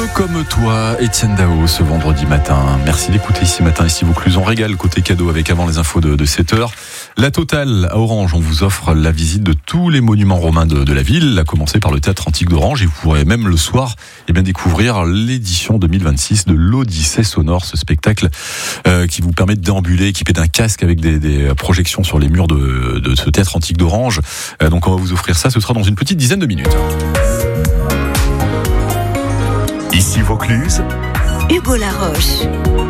comme toi, Étienne Dao, ce vendredi matin. Merci d'écouter Ici Matin, Ici Vaucluse. On régale côté cadeau avec avant les infos de 7h. La Totale à Orange, on vous offre la visite de tous les monuments romains de la ville, à commencer par le théâtre antique d'Orange. Et vous pourrez même le soir découvrir l'édition 2026 de l'Odyssée sonore, ce spectacle qui vous permet de déambuler, équipé d'un casque avec des projections sur les murs de ce théâtre antique d'Orange. Donc on va vous offrir ça, ce sera dans une petite dizaine de minutes. Ici Vaucluse, Hugo Laroche.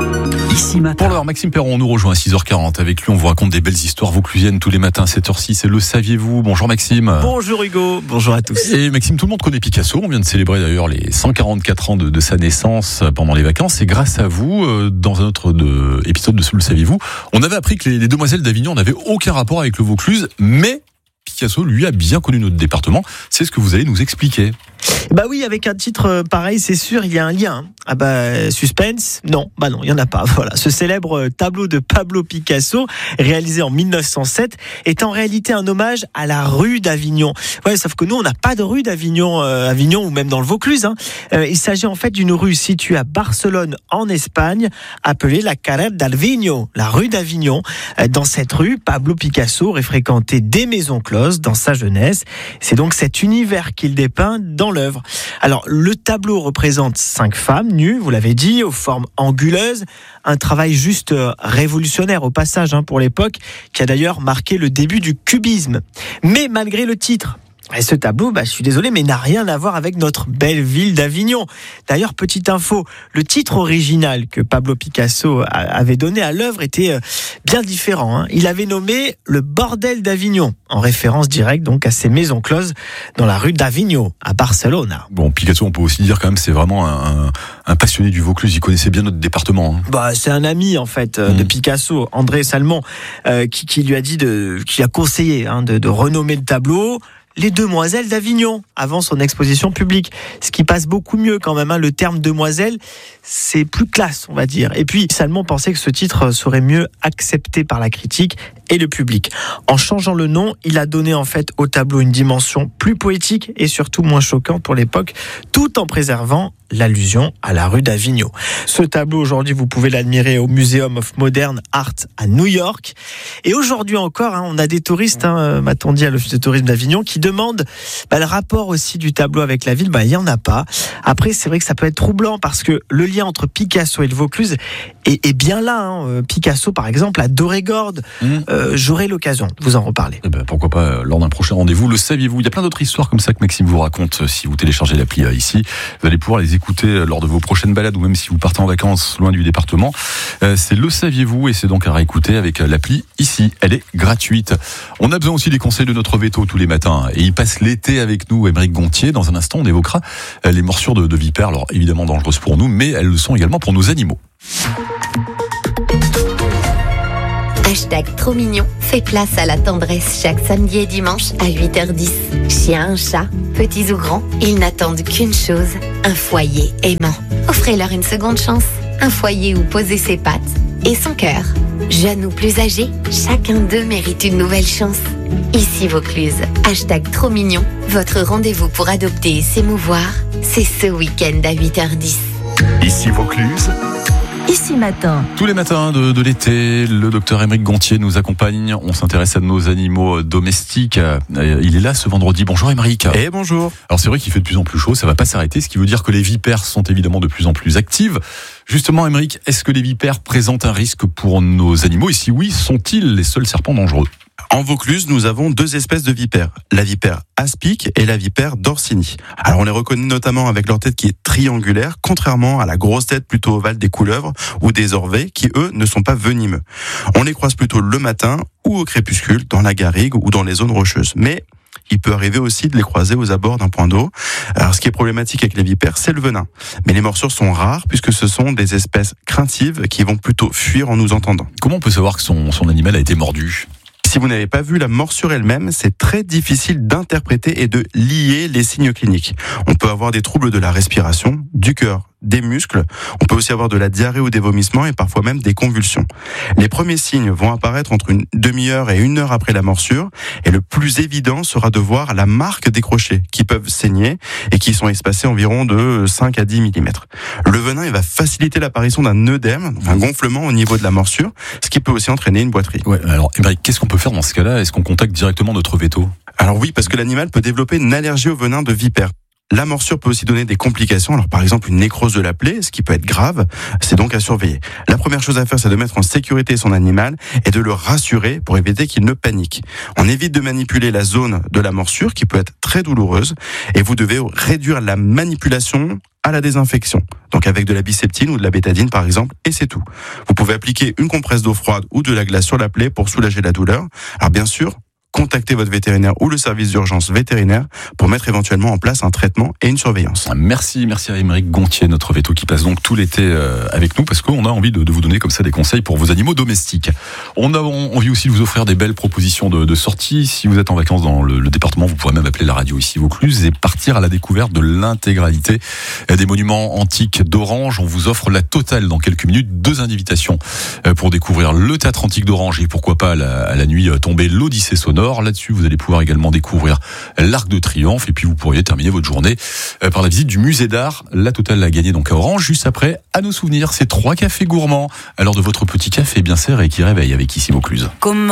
Ici Matin. Alors Maxime Perron nous rejoint à 6h40. Avec lui, on vous raconte des belles histoires vauclusiennes tous les matins à 7h06. C'est le saviez-vous. Bonjour Maxime. Bonjour Hugo, bonjour à tous. Et Maxime, tout le monde connaît Picasso. On vient de célébrer d'ailleurs les 144 ans de sa naissance pendant les vacances. Et grâce à vous, dans un autre épisode de Le saviez-vous, on avait appris que les demoiselles d'Avignon n'avaient aucun rapport avec le Vaucluse, mais Picasso, lui, a bien connu notre département. C'est ce que vous allez nous expliquer. Bah oui, avec un titre pareil, c'est sûr, il y a un lien. Ah bah, suspense? Non, il y en a pas. Voilà. Ce célèbre tableau de Pablo Picasso, réalisé en 1907, est en réalité un hommage à la rue d'Avignon. Ouais, sauf que nous, on n'a pas de rue d'Avignon, Avignon ou même dans le Vaucluse. Il s'agit en fait d'une rue située à Barcelone, en Espagne, appelée la Carrer d'Alvino, la rue d'Avignon. Dans cette rue, Pablo Picasso aurait fréquenté des maisons closes dans sa jeunesse. C'est donc cet univers qu'il dépeint dans l'œuvre. Alors, le tableau représente 5 femmes nues, vous l'avez dit, aux formes anguleuses. Un travail juste révolutionnaire au passage pour l'époque, qui a d'ailleurs marqué le début du cubisme. Mais malgré le titre, et ce tableau, je suis désolé, mais n'a rien à voir avec notre belle ville d'Avignon. D'ailleurs, petite info, le titre original que Pablo Picasso avait donné à l'œuvre était bien différent. Il avait nommé le bordel d'Avignon, en référence directe donc à ces maisons closes dans la rue d'Avignon, à Barcelone. Bon, Picasso, on peut aussi dire quand même, c'est vraiment un passionné du Vaucluse. Il connaissait bien notre département. C'est un ami en fait de Picasso, André Salmon, qui lui a dit qui a conseillé de renommer le tableau Les Demoiselles d'Avignon, avant son exposition publique. Ce qui passe beaucoup mieux quand même. Le terme demoiselle, c'est plus classe, on va dire. Et puis, Salmon pensait que ce titre serait mieux accepté par la critique et le public. En changeant le nom, il a donné en fait au tableau une dimension plus poétique et surtout moins choquante pour l'époque, tout en préservant l'allusion à la rue d'Avignon. Ce tableau, aujourd'hui, vous pouvez l'admirer au Museum of Modern Art à New York. Et aujourd'hui encore, on a des touristes, m'a-t-on dit à l'Office de tourisme d'Avignon, qui demandent le rapport aussi du tableau avec la ville. Il n'y en a pas. Après, c'est vrai que ça peut être troublant parce que le lien entre Picasso et le Vaucluse est bien là. Picasso, par exemple, à Dorégorde. J'aurai l'occasion de vous en reparler. Pourquoi pas lors d'un prochain rendez-vous. Le saviez-vous? Il y a plein d'autres histoires comme ça que Maxime vous raconte. Si vous téléchargez l'appli ici, vous allez pouvoir les écouter lors de vos prochaines balades ou même si vous partez en vacances loin du département. C'est Le saviez-vous et c'est donc à réécouter avec l'appli ici. Elle est gratuite. On a besoin aussi des conseils de notre veto tous les matins et il passe l'été avec nous, Émeric Gontier. Dans un instant, on évoquera les morsures de vipères. Alors évidemment dangereuses pour nous, mais elles le sont également pour nos animaux. Trop mignon fait place à la tendresse chaque samedi et dimanche à 8h10. Chiens, chats, petits ou grands, ils n'attendent qu'une chose, un foyer aimant. Offrez-leur une seconde chance, un foyer où poser ses pattes et son cœur. Jeunes ou plus âgés, chacun d'eux mérite une nouvelle chance. Ici Vaucluse, Trop mignon, votre rendez-vous pour adopter et s'émouvoir, c'est ce week-end à 8h10. Ici Vaucluse. Ici Matin. Tous les matins de l'été, le docteur Émeric Gontier nous accompagne. On s'intéresse à nos animaux domestiques. Il est là ce vendredi. Bonjour Émeric. Et bonjour. Alors c'est vrai qu'il fait de plus en plus chaud, ça va pas s'arrêter, ce qui veut dire que les vipères sont évidemment de plus en plus actives. Justement Émeric, est-ce que les vipères présentent un risque pour nos animaux? Et si oui, sont-ils les seuls serpents dangereux? En Vaucluse, nous avons 2 espèces de vipères, la vipère aspic et la vipère d'Orsini. Alors on les reconnaît notamment avec leur tête qui est triangulaire, contrairement à la grosse tête plutôt ovale des couleuvres ou des orvets qui, eux, ne sont pas venimeux. On les croise plutôt le matin ou au crépuscule, dans la garrigue ou dans les zones rocheuses. Mais il peut arriver aussi de les croiser aux abords d'un point d'eau. Alors ce qui est problématique avec les vipères, c'est le venin. Mais les morsures sont rares puisque ce sont des espèces craintives qui vont plutôt fuir en nous entendant. Comment on peut savoir que son animal a été mordu? Si vous n'avez pas vu la morsure elle-même, c'est très difficile d'interpréter et de lier les signes cliniques. On peut avoir des troubles de la respiration, du cœur, des muscles. On peut aussi avoir de la diarrhée ou des vomissements et parfois même des convulsions. Les premiers signes vont apparaître entre une demi-heure et 1 heure après la morsure et le plus évident sera de voir la marque des crochets qui peuvent saigner et qui sont espacés environ de 5 à 10 mm. Le venin, il va faciliter l'apparition d'un œdème, un gonflement au niveau de la morsure, ce qui peut aussi entraîner une boiterie. Ouais, alors, Émeric, qu'est-ce qu'on peut faire dans ce cas-là? Est-ce qu'on contacte directement notre véto? Alors oui, parce que l'animal peut développer une allergie au venin de vipère. La morsure peut aussi donner des complications. Alors par exemple une nécrose de la plaie, ce qui peut être grave, c'est donc à surveiller. La première chose à faire, c'est de mettre en sécurité son animal et de le rassurer pour éviter qu'il ne panique. On évite de manipuler la zone de la morsure qui peut être très douloureuse et vous devez réduire la manipulation à la désinfection. Donc avec de la biseptine ou de la bétadine par exemple, et c'est tout. Vous pouvez appliquer une compresse d'eau froide ou de la glace sur la plaie pour soulager la douleur. Alors bien sûr, contactez votre vétérinaire ou le service d'urgence vétérinaire pour mettre éventuellement en place un traitement et une surveillance. Merci à Émeric Gontier, notre véto qui passe donc tout l'été avec nous parce qu'on a envie de vous donner comme ça des conseils pour vos animaux domestiques. On a envie aussi de vous offrir des belles propositions de sorties. Si vous êtes en vacances dans le département, vous pourrez même appeler la radio ici Vaucluse et partir à la découverte de l'intégralité des monuments antiques d'Orange. On vous offre la totale dans quelques minutes. 2 invitations pour découvrir le théâtre antique d'Orange et pourquoi pas à la nuit tombée l'Odyssée sonore. Là-dessus, vous allez pouvoir également découvrir l'Arc de Triomphe et puis vous pourriez terminer votre journée par la visite du musée d'art. La totale l'a gagné donc à Orange. Juste après, à nos souvenirs, c'est 3 cafés gourmands à l'heure de votre petit café bien serré et qui réveille avec ici Vaucluse.